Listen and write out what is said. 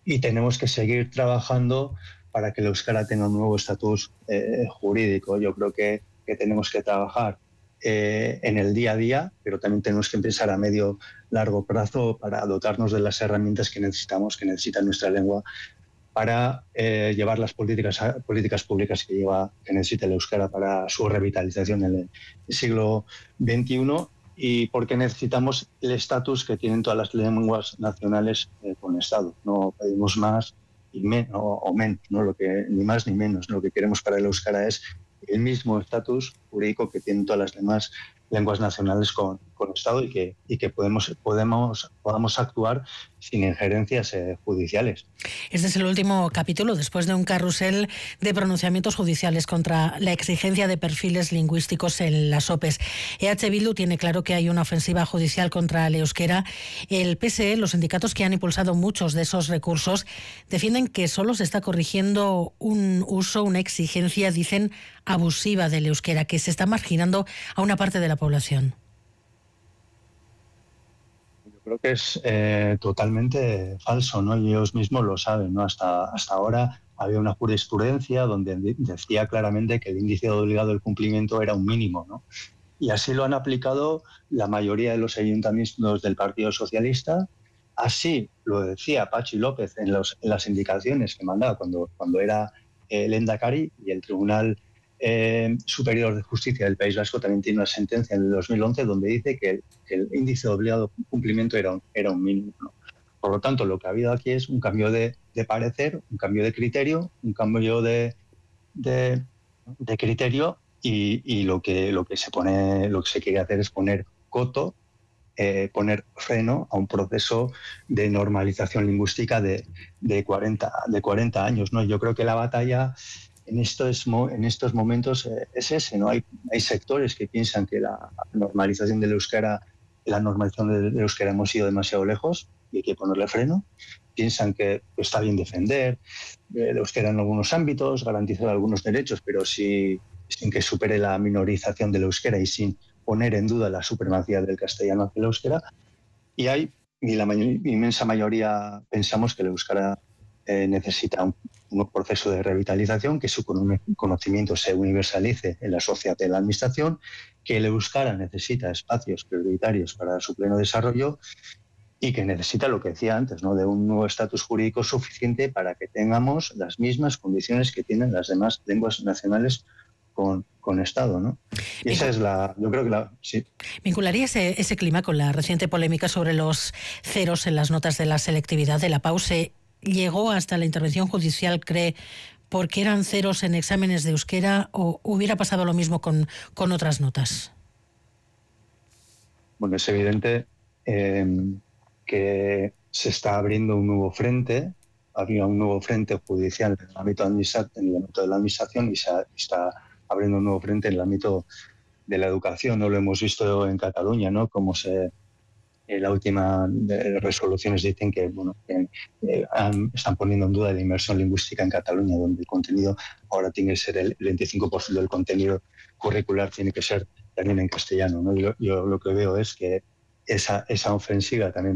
y tenemos que seguir trabajando para que el euskera tenga un nuevo estatus jurídico. Yo creo que tenemos que trabajar en el día a día, pero también tenemos que pensar a medio largo plazo para dotarnos de las herramientas que necesitamos, que necesita nuestra lengua para llevar las políticas públicas que necesita el euskera para su revitalización en el siglo XXI, y porque necesitamos el estatus que tienen todas las lenguas nacionales con el Estado. No pedimos más y menos, o menos, ¿no? Ni más ni menos. Lo que queremos para el euskera es el mismo estatus jurídico que tienen todas las demás lenguas nacionales con el Estado, y que podamos actuar sin injerencias judiciales. Este es el último capítulo después de un carrusel de pronunciamientos judiciales contra la exigencia de perfiles lingüísticos en las OPEs. EH Bildu tiene claro que hay una ofensiva judicial contra el euskera. El PSE, los sindicatos que han impulsado muchos de esos recursos, defienden que solo se está corrigiendo un uso, una exigencia, dicen, abusiva del euskera, que se está marginando a una parte de la población. Creo que es totalmente falso, ¿no? Y ellos mismos lo saben, ¿no? Hasta ahora había una jurisprudencia donde decía claramente que el índice obligado del cumplimiento era un mínimo, ¿no? Y así lo han aplicado la mayoría de los ayuntamientos del Partido Socialista. Así lo decía Patxi López en las indicaciones que mandaba cuando era lehendakari, y el Tribunal Superior de Justicia del País Vasco también tiene una sentencia en el 2011 donde dice que el índice de obligado cumplimiento era un mínimo, ¿no? Por lo tanto, lo que ha habido aquí es un cambio de parecer, un cambio de criterio, un cambio de criterio, y lo que se quiere hacer es poner coto, poner freno a un proceso de normalización lingüística de 40 años, ¿no? Yo creo que la batalla en estos momentos es ese, ¿no? Hay sectores que piensan que la normalización del euskera hemos ido demasiado lejos y hay que ponerle freno. Piensan que está bien defender el euskera en algunos ámbitos, garantizar algunos derechos, pero sin que supere la minorización del euskera y sin poner en duda la supremacía del castellano hacia el euskera. Y la inmensa mayoría pensamos que el euskera necesita un proceso de revitalización, que su conocimiento se universalice en la sociedad de la administración, que el euskera necesita espacios prioritarios para su pleno desarrollo, y que necesita, lo que decía antes, ¿no?, de un nuevo estatus jurídico suficiente para que tengamos las mismas condiciones que tienen las demás lenguas nacionales con Estado, ¿no? Y esa es yo creo que sí. ¿Vincularía ese clima con la reciente polémica sobre los ceros en las notas de la selectividad de la PAU? ¿Llegó hasta la intervención judicial, cree, porque eran ceros en exámenes de euskera, o hubiera pasado lo mismo con otras notas? Bueno, es evidente que se está abriendo un nuevo frente. Había un nuevo frente judicial en el ámbito de la administración, y se está abriendo un nuevo frente en el ámbito de la educación. No lo hemos visto en Cataluña, ¿no? Como la última resoluciones dicen que están poniendo en duda la inmersión lingüística en Cataluña, donde el contenido ahora tiene que ser el 25% del contenido curricular tiene que ser también en castellano, ¿no? Yo lo que veo es que esa ofensiva también